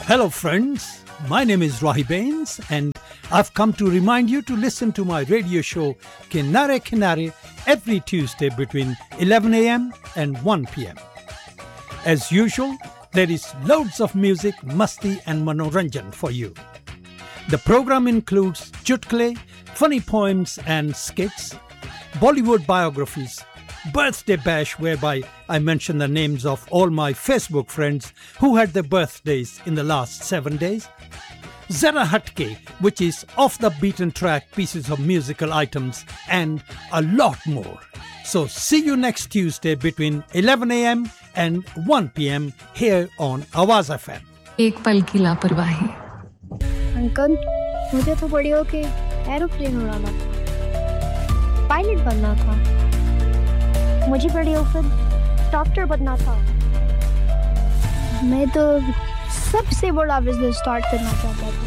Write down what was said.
Hello friends, my name is Rahi Bains and I've come to remind you to listen to my radio show Kinare Kinare every Tuesday between 11 a.m. and 1 p.m. As usual, there is loads of music, masti and manoranjan for you. The program includes chutkle, funny poems and skits, Bollywood biographies, birthday bash whereby I mention the names of all my Facebook friends who had their birthdays in the last 7 days, Zara Hatke, which is off the beaten track pieces of musical items, and a lot more. So see you next Tuesday between 11 a.m. and 1 p.m. here on Awaz FM. एक पल की लापरवाही। Uncle, मुझे तो बड़ी होके aeroplane उड़ाना था, पायलट बनना था। मुझे बड़ी होकर डॉक्टर बनना था। मैं तो सबसे बड़ा बिजनेस स्टार्ट करना चाहता था।